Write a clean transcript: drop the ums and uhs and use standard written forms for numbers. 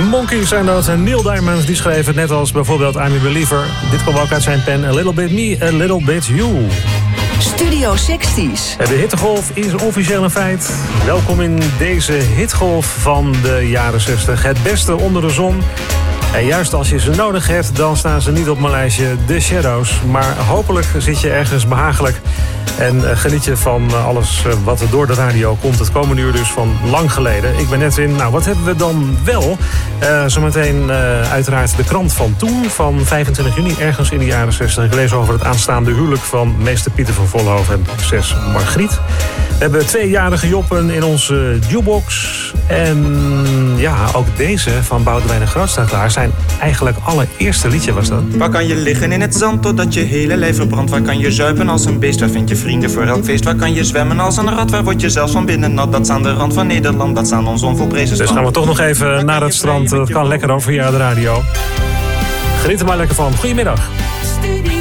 Monkeys zijn dat. En Neil Diamond die schreef het net als bijvoorbeeld I'm a Believer. Dit kwam ook uit zijn pen. A Little Bit Me, A Little Bit You. Studio 60's. De hittegolf is officieel een feit. Welkom in deze hitgolf van de jaren 60. Het beste onder de zon. En juist als je ze nodig hebt, dan staan ze niet op mijn lijstje, The Shadows. Maar hopelijk zit je ergens behagelijk en geniet je van alles wat er door de radio komt. Het komende uur dus van lang geleden. Ik ben Edwin. Nou, wat hebben we dan wel? Zometeen uiteraard de krant van toen, van 25 juni, ergens in de jaren 60. Ik lees over het aanstaande huwelijk van meester Pieter van Vollenhoven en prinses Margriet. We hebben 2-jarige Joppen in onze jukebox. En ja, ook deze van Boudewijn de Groot staat klaar. Zijn eigenlijk allereerste liedje was dat. Waar kan je liggen in het zand totdat je hele lijf verbrandt? Waar kan je zuipen als een beest? Waar vind je vrienden voor elk feest? Waar kan je zwemmen als een rat? Waar word je zelfs van binnen nat? Dat is aan de rand van Nederland, dat staan ons onvolprezen strand. Dus gaan we toch nog even naar het strand. Dat kan lekker over via de radio. Geniet er maar lekker van. Goedemiddag.